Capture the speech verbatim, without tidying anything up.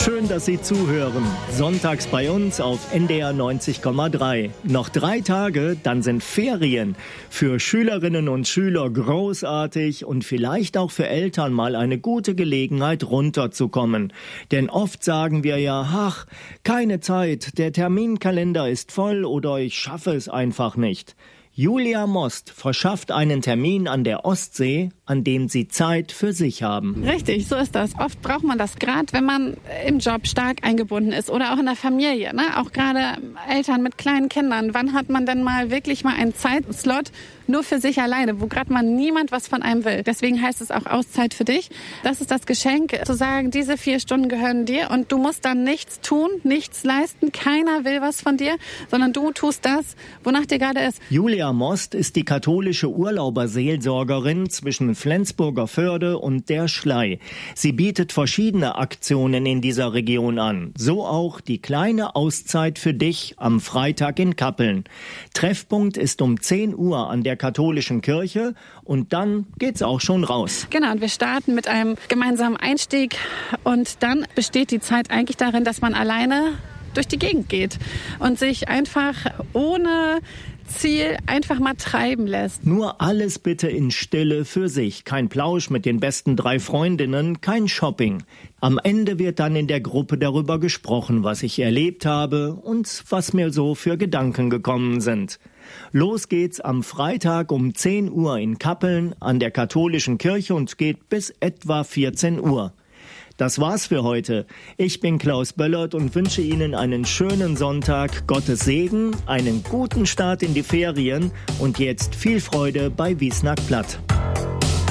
Schön, dass Sie zuhören. Sonntags bei uns auf N D R neunzig Komma drei. Noch drei Tage, dann sind Ferien. Für Schülerinnen und Schüler großartig und vielleicht auch für Eltern mal eine gute Gelegenheit, runterzukommen. Denn oft sagen wir ja, ach, keine Zeit, der Terminkalender ist voll oder ich schaffe es einfach nicht. Julia Most verschafft einen Termin an der Ostsee, an dem Sie Zeit für sich haben. Richtig, so ist das. Oft braucht man das, gerade wenn man im Job stark eingebunden ist oder auch in der Familie. Ne? Auch gerade Eltern mit kleinen Kindern. Wann hat man denn mal wirklich mal einen Zeitslot nur für sich alleine, wo gerade mal niemand was von einem will? Deswegen heißt es auch Auszeit für dich. Das ist das Geschenk, zu sagen, diese vier Stunden gehören dir und du musst dann nichts tun, nichts leisten. Keiner will was von dir, sondern du tust das, wonach dir gerade ist. Julia Most ist die katholische Urlauberseelsorgerin zwischen Flensburger Förde und der Schlei. Sie bietet verschiedene Aktionen in dieser Region an. So auch die kleine Auszeit für dich am Freitag in Kappeln. Treffpunkt ist um zehn Uhr an der katholischen Kirche und dann geht's auch schon raus. Genau, und wir starten mit einem gemeinsamen Einstieg und dann besteht die Zeit eigentlich darin, dass man alleine durch die Gegend geht und sich einfach ohne Ziel einfach mal treiben lässt. Nur alles bitte in Stille für sich. Kein Plausch mit den besten drei Freundinnen, kein Shopping. Am Ende wird dann in der Gruppe darüber gesprochen, was ich erlebt habe und was mir so für Gedanken gekommen sind. Los geht's am Freitag um zehn Uhr in Kappeln an der katholischen Kirche und geht bis etwa vierzehn Uhr. Das war's für heute. Ich bin Klaus Böllert und wünsche Ihnen einen schönen Sonntag, Gottes Segen, einen guten Start in die Ferien und jetzt viel Freude bei Wiesnack Platt.